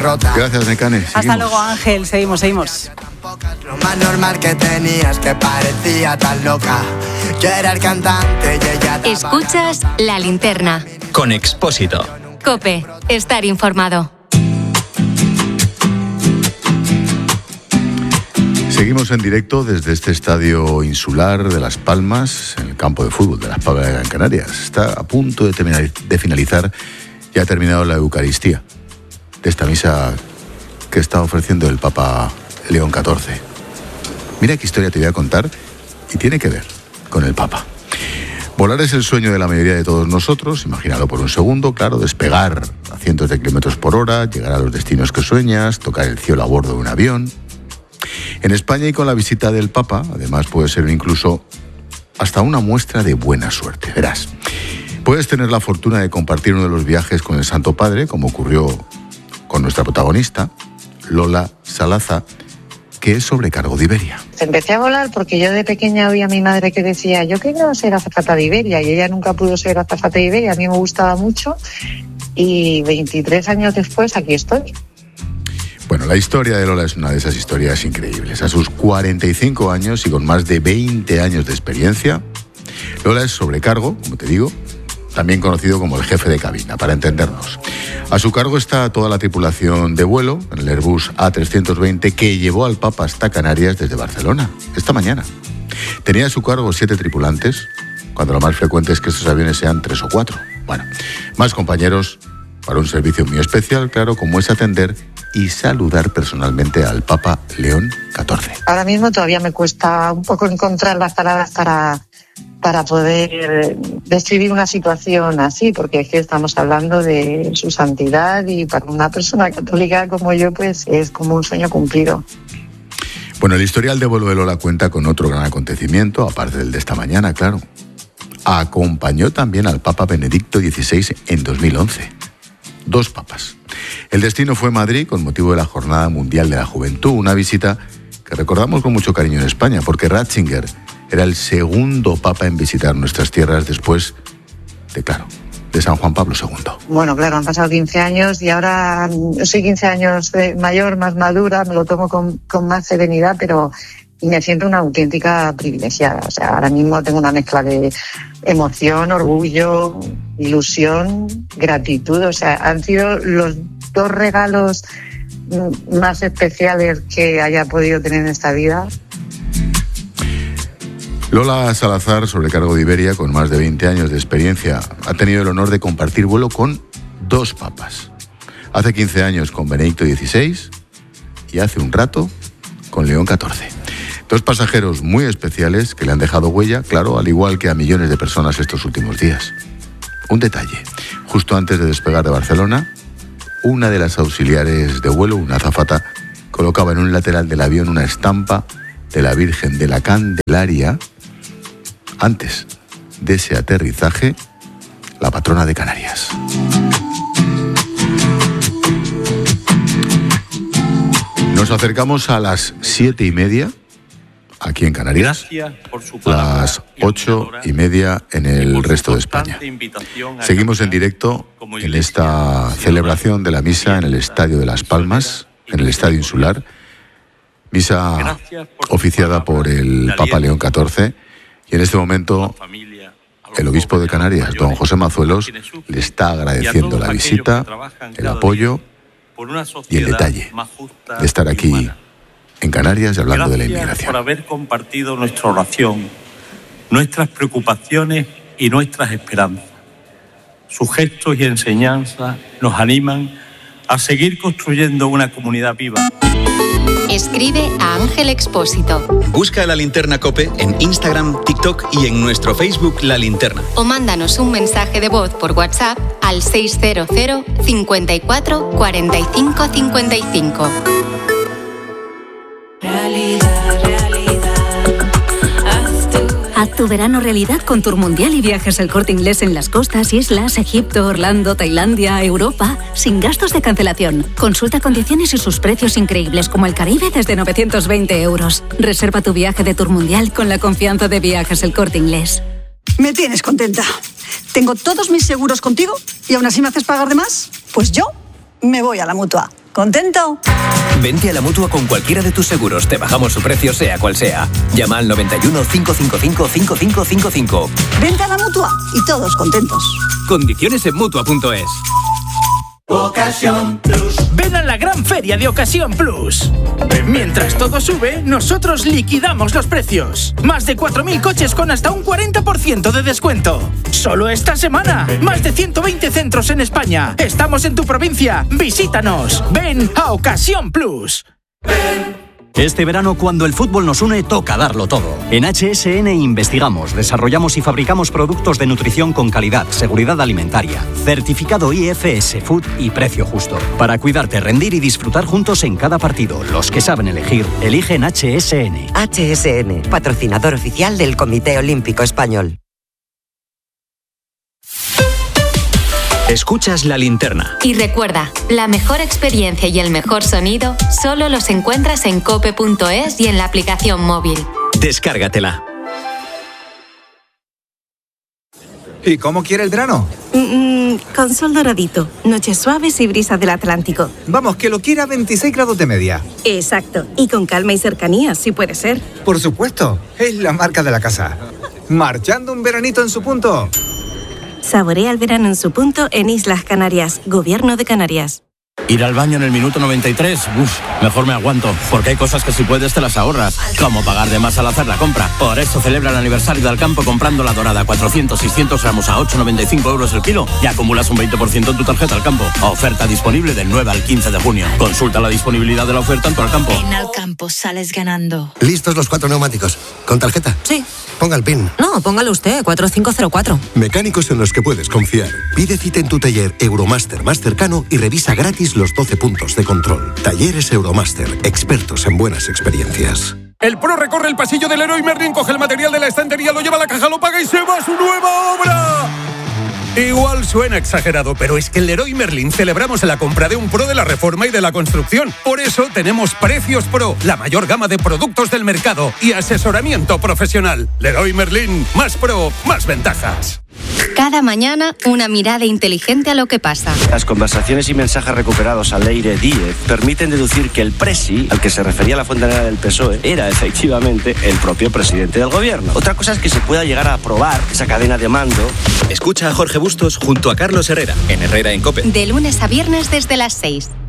rota. Gracias, Mecane. Hasta luego, Ángel. Seguimos. Lo más normal que tenías, que parecía tan loca. Yo era el cantante y ella... Escuchas La Linterna. Con Expósito. COPE. Estar informado. Seguimos en directo desde este estadio insular de Las Palmas, en el campo de fútbol de Las Palmas de Gran Canarias. Está a punto de finalizar, ya ha terminado la Eucaristía de esta misa que está ofreciendo el Papa León XIV. Mira qué historia te voy a contar y tiene que ver con el Papa. Volar es el sueño de la mayoría de todos nosotros, imagínalo por un segundo, claro, despegar a cientos de kilómetros por hora, llegar a los destinos que sueñas, tocar el cielo a bordo de un avión. En España y con la visita del Papa, además puede ser incluso hasta una muestra de buena suerte. Verás, puedes tener la fortuna de compartir uno de los viajes con el Santo Padre, como ocurrió con nuestra protagonista, Lola Salaza, que es sobrecargo de Iberia. Empecé a volar porque yo de pequeña oía a mi madre que decía yo quiero ser azafata de Iberia, y ella nunca pudo ser azafata de Iberia. A mí me gustaba mucho y 23 años después aquí estoy. Bueno, la historia de Lola es una de esas historias increíbles. A sus 45 años y con más de 20 años de experiencia, Lola es sobrecargo, como te digo, también conocido como el jefe de cabina, para entendernos. A su cargo está toda la tripulación de vuelo, en el Airbus A320, que llevó al Papa hasta Canarias desde Barcelona, esta mañana. Tenía a su cargo 7 tripulantes, cuando lo más frecuente es que estos aviones sean 3 o 4. Bueno, más compañeros para un servicio muy especial, claro, como es atender y saludar personalmente al Papa León XIV. Ahora mismo todavía me cuesta un poco encontrar las palabras para poder describir una situación así, porque es que estamos hablando de su santidad y para una persona católica como yo, pues es como un sueño cumplido. Bueno, el historial de vuelo de Lola cuenta con otro gran acontecimiento, aparte del de esta mañana, claro. Acompañó también al Papa Benedicto XVI en 2011. 2 papas. El destino fue Madrid con motivo de la Jornada Mundial de la Juventud, una visita que recordamos con mucho cariño en España, porque Ratzinger era el segundo papa en visitar nuestras tierras después de San Juan Pablo II. Bueno, claro, han pasado 15 años y ahora soy 15 años mayor, más madura, me lo tomo con más serenidad, pero me siento una auténtica privilegiada. O sea, ahora mismo tengo una mezcla de emoción, orgullo, ilusión, gratitud. O sea, han sido los 2 regalos más especiales que haya podido tener en esta vida. Lola Salazar, sobrecargo de Iberia, con más de 20 años de experiencia, ha tenido el honor de compartir vuelo con 2 papas. Hace 15 años con Benedicto XVI y hace un rato con León XIV. 2 pasajeros muy especiales que le han dejado huella, claro, al igual que a millones de personas estos últimos días. Un detalle, justo antes de despegar de Barcelona, una de las auxiliares de vuelo, una azafata, colocaba en un lateral del avión una estampa de la Virgen de la Candelaria. Antes de ese aterrizaje, la patrona de Canarias. Nos acercamos a las 7:30 aquí en Canarias, las 8:30 en el resto de España. Seguimos en directo en esta celebración de la misa en el Estadio de Las Palmas, en el Estadio Insular. Misa oficiada por el Papa León XIV. Y en este momento el obispo de Canarias, don José Mazuelos, le está agradeciendo la visita, el apoyo y el detalle de estar aquí en Canarias y hablando de la inmigración. Por haber compartido nuestra oración, nuestras preocupaciones y nuestras esperanzas. Sus gestos y enseñanzas nos animan a seguir construyendo una comunidad viva. Escribe a Ángel Expósito. Busca La Linterna COPE en Instagram, TikTok y en nuestro Facebook La Linterna. O mándanos un mensaje de voz por WhatsApp al 600 54 45 55. Haz tu verano realidad con Tour Mundial y Viajes El Corte Inglés en las costas, islas, Egipto, Orlando, Tailandia, Europa, sin gastos de cancelación. Consulta condiciones y sus precios increíbles como el Caribe desde 920 euros. Reserva tu viaje de Tour Mundial con la confianza de Viajes El Corte Inglés. Me tienes contenta. Tengo todos mis seguros contigo y aún así me haces pagar de más. Pues yo me voy a la Mutua. ¿Contento? Vente a la Mutua con cualquiera de tus seguros. Te bajamos su precio sea cual sea. Llama al 91 555 5555. Vente a la Mutua y todos contentos. Condiciones en Mutua.es. Ocasión Plus. Ven a la gran feria de Ocasión Plus. Mientras todo sube, nosotros liquidamos los precios. Más de 4.000 coches con hasta un 40% de descuento. Solo esta semana. Más de 120 centros en España. Estamos en tu provincia. Visítanos. Ven a Ocasión Plus. Este verano, cuando el fútbol nos une, toca darlo todo. En HSN investigamos, desarrollamos y fabricamos productos de nutrición con calidad, seguridad alimentaria, certificado IFS Food y precio justo. Para cuidarte, rendir y disfrutar juntos en cada partido. Los que saben elegir, eligen HSN. HSN, patrocinador oficial del Comité Olímpico Español. Escuchas La Linterna. Y recuerda, la mejor experiencia y el mejor sonido solo los encuentras en cope.es y en la aplicación móvil. Descárgatela. ¿Y cómo quiere el verano? Con sol doradito, noches suaves y brisas del Atlántico. Vamos, que lo quiera 26 grados de media. Exacto, y con calma y cercanía, si puede ser. Por supuesto, es la marca de la casa. Marchando un veranito en su punto. Saborea el verano en su punto en Islas Canarias, Gobierno de Canarias. Ir al baño en el minuto 93, mejor me aguanto, porque hay cosas que si puedes te las ahorras, como pagar de más al hacer la compra. Por eso celebra el aniversario de Alcampo comprando la dorada 400-600 gramos a 8,95 euros el kilo y acumulas un 20% en tu tarjeta Alcampo. Oferta disponible del 9 al 15 de junio. Consulta la disponibilidad de la oferta en tu Alcampo. En Alcampo sales ganando. ¿Listos los 4 neumáticos? ¿Con tarjeta? Sí. Ponga el PIN. No, póngalo usted, 4504. Mecánicos en los que puedes confiar. Pide cita en tu taller Euromaster más cercano y revisa gratis los 12 puntos de control. Talleres Euromaster, expertos en buenas experiencias. El pro recorre el pasillo del Leroy Merlin, coge el material de la estantería, lo lleva a la caja, lo paga y se va a su nueva obra. Igual suena exagerado, pero es que en Leroy Merlin celebramos la compra de un pro de la reforma y de la construcción. Por eso tenemos Precios Pro, la mayor gama de productos del mercado y asesoramiento profesional. Leroy Merlin, más pro, más ventajas. Cada mañana, una mirada inteligente a lo que pasa. Las conversaciones y mensajes recuperados al Leire 10 permiten deducir que el presi, al que se refería la fontanera del PSOE, era efectivamente el propio presidente del gobierno. Otra cosa es que se pueda llegar a aprobar esa cadena de mando. Escucha a Jorge Bustos junto a Carlos Herrera, en Herrera en COPE. De lunes a viernes desde las 6.